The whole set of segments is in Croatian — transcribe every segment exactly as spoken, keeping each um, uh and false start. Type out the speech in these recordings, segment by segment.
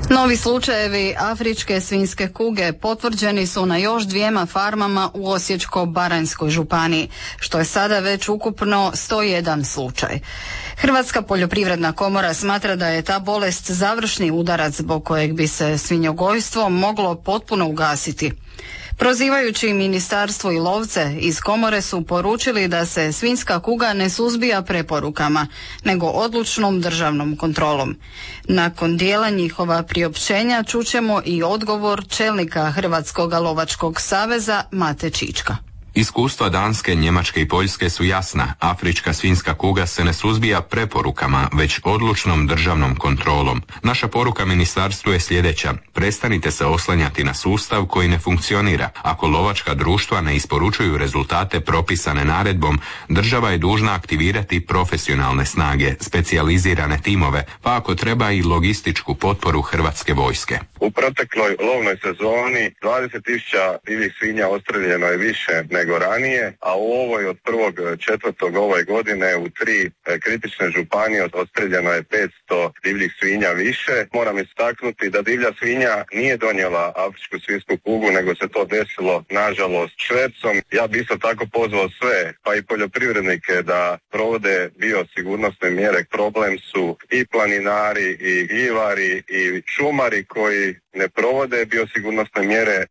Novi slučajevi afričke svinjske kuge potvrđeni su na još dvijema farmama u Osječko-baranjskoj županiji, što je sada već ukupno sto jedan slučaj. Hrvatska poljoprivredna komora smatra da je ta bolest završni udarac zbog kojeg bi se svinjogojstvo moglo potpuno ugasiti. Prozivajući ministarstvo i lovce iz komore su poručili da se svinjska kuga ne suzbija preporukama, nego odlučnom državnom kontrolom. Nakon dijela njihova priopćenja čućemo i odgovor čelnika Hrvatskog lovačkog saveza Mate Čička. Iskustva Danske, Njemačke i Poljske su jasna. Afrička svinjska kuga se ne suzbija preporukama, već odlučnom državnom kontrolom. Naša poruka ministarstvu je sljedeća. Prestanite se oslanjati na sustav koji ne funkcionira. Ako lovačka društva ne isporučuju rezultate propisane naredbom, država je dužna aktivirati profesionalne snage, specijalizirane timove, pa ako treba i logističku potporu Hrvatske vojske. U protekloj lovnoj sezoni dvadeset tisuća divljih svinja odstreljeno je više nego ranije, a u ovoj od prvog četvrtog ove godine u tri kritične županije odstreljeno je petsto divljih svinja više. Moram istaknuti da divlja svinja nije donijela afričku svinjsku kugu, nego se to desilo nažalost švercom. Ja bi isto tako pozvao sve, pa i poljoprivrednike, da provode biosigurnosne mjere. Problem su i planinari, i gljivari, i šumari koji ne provode biosigurnosne mjere.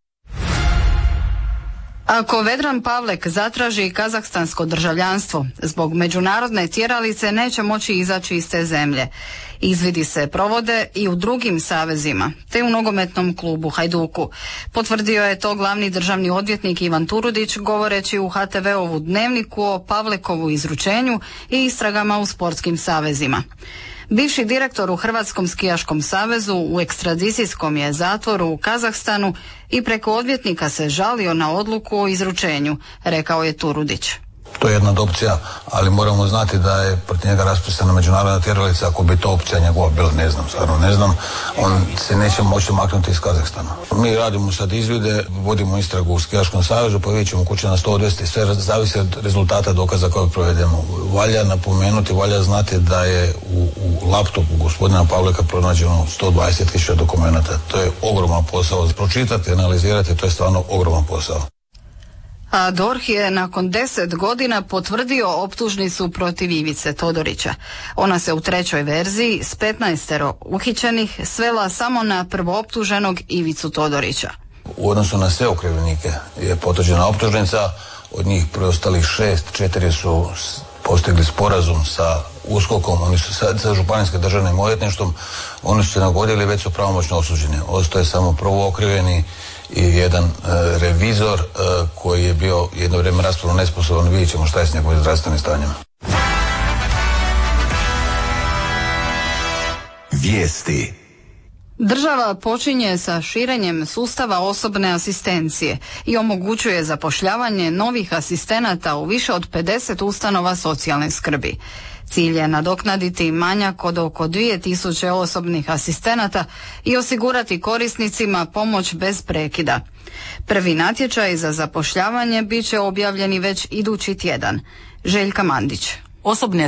Ako Vedran Pavlek zatraži kazahstansko državljanstvo, zbog međunarodne tjeralice neće moći izaći iz te zemlje. Izvidi se provode i u drugim savezima, te u nogometnom klubu Hajduku. Potvrdio je to glavni državni odvjetnik Ivan Turudić govoreći u ha te ve-ovu Dnevniku o Pavlekovu izručenju i istragama u sportskim savezima. Bivši direktor u Hrvatskom skijaškom savezu u ekstradicijskom je zatvoru u Kazahstanu i preko odvjetnika se žalio na odluku o izručenju, rekao je Turudić. To je jedna od opcija, ali moramo znati da je protiv njega raspisana međunarodna tjeralica. Ako bi to opcija njegova bila, ne znam, stvarno ne znam, on se neće moći maknuti iz Kazahstana. Mi radimo sad izvide, vodimo istragu u Skijaškom savezu, pa vidjet ćemo kuće na sto odvesti, sve zavisi od rezultata dokaza koje provedemo. Valja napomenuti, valja znati da je u, u laptopu gospodina Pavleka pronađeno sto dvadeset tisuća dokumenata. To je ogroman posao. Pročitati, analizirati, to je stvarno ogroman posao. A D O R H je nakon deset godina potvrdio optužnicu protiv Ivice Todorića. Ona se u trećoj verziji s petnaestero uhićenih svela samo na prvooptuženog Ivicu Todorića. U odnosu na sve okrivljenike je potvrđena optužnica, od njih preostalih šest, četiri su postigli sporazum sa uskokom, oni su sa, sa županijskim državnim odvjetništvom, oni su se nagodili, već su pravomoćno osuđeni. Ostaje samo prvo okrivljeni i jedan e, revizor e, koji je bio jedno vrijeme raspravno nesposoban. Vidjet ćemo šta je s njegovim zdravstvenim stanjem. Vijesti. Država počinje sa širenjem sustava osobne asistencije i omogućuje zapošljavanje novih asistenata u više od pedeset ustanova socijalne skrbi. Cilj je nadoknaditi manjak od oko dvije tisuće osobnih asistenata i osigurati korisnicima pomoć bez prekida. Prvi natječaj za zapošljavanje bit će objavljeni već idući tjedan. Željka Mandić. Osobni